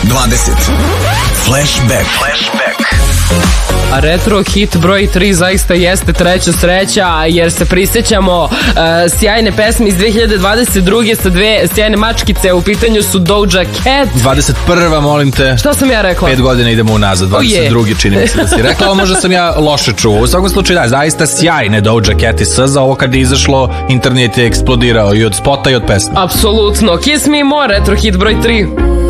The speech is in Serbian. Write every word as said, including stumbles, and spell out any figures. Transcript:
dvadeset. Flashback. Flashback. A retro hit broj tri zaista jeste treća sreća, jer se prisjećamo uh, sjajne pesme iz dve hiljade dvadeset druge sa dve sjajne mačkice. U pitanju su Doja Cat. dvadeset prva, molim te. Šta sam ja rekla? Pet godina idemo unazad, dvadeset druge oh, čini mi se da si rekla, ali možda sam ja loše čuo. U svakom slučaju, da, zaista sjajne Doja Cat i S Z A. Ovo kad je izašlo, internet je eksplodirao i od spota i od pesme. Apsolutno. Kiss Me More, retro hit broj tri.